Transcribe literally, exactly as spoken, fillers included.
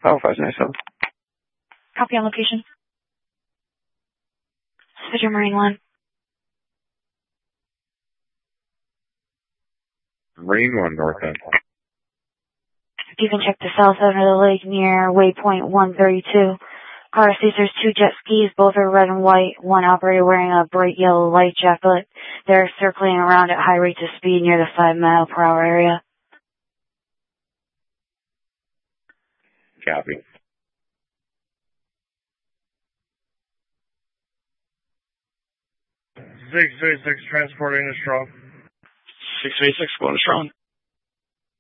five oh five nine seven. Copy on location. This is your Marine One. Marine One, north end. You can check the south end of the lake near waypoint one thirty-two. Car sees there's two jet skis, both are red and white. One operator wearing a bright yellow light jacket. They're circling around at high rates of speed near the five mile per hour area. Copy. six three six transporting to Strong. six three six, going to Strong.